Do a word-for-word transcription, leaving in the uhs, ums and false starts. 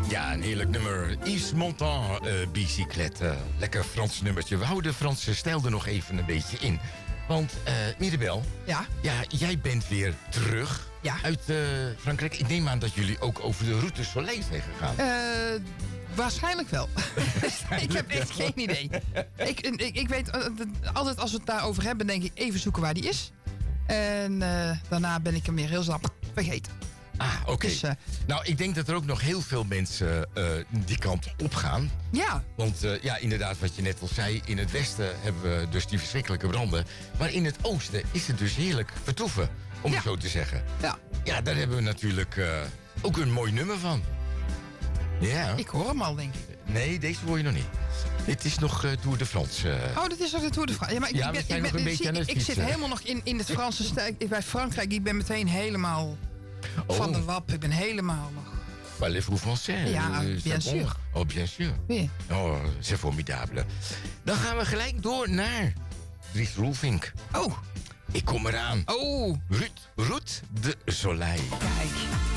Ja, een heerlijk nummer. Yves Montand, uh, bicyclette. Lekker Frans nummertje. We houden de Franse stijl er nog even een beetje in. Want, uh, Mirabel, ja? ja, jij bent weer terug ja. uit uh, Frankrijk. Ik neem aan dat jullie ook over de Route Soleil zijn gegaan. Uh, waarschijnlijk wel. Ik heb echt geen idee. Ik, ik, ik weet, uh, altijd als we het daarover hebben, denk ik even zoeken waar die is. En uh, daarna ben ik hem weer heel snel vergeten. Ah, oké. Okay. Dus, uh, nou, ik denk dat er ook nog heel veel mensen uh, die kant op gaan. Ja. Want uh, ja, inderdaad, wat je net al zei, in het westen hebben we dus die verschrikkelijke branden. Maar in het oosten is het dus heerlijk vertoeven, om ja. het zo te zeggen. Ja. Ja, daar hebben we natuurlijk uh, ook een mooi nummer van. Ja. Ik hoor hem al, denk ik. Nee, deze hoor je nog niet. Dit is nog uh, Tour de France. Uh... Oh, dit is nog de Tour de France. Ja, maar ik, ja, ik ben, we zijn ik nog ben, een beetje aan het Ik zit helemaal nog in, in het Franse stijl. Bij Frankrijk, ik ben meteen helemaal oh. van de wap. Ik ben helemaal nog... Parlez-vous français? Ja, uh, bien sûr. Bon? Oh, bien sûr. Oui. Oh, c'est formidable. Dan gaan we gelijk door naar Dries Roelvink. Oh. Ik kom eraan. Oh. Ruud, Route de Soleil. Kijk.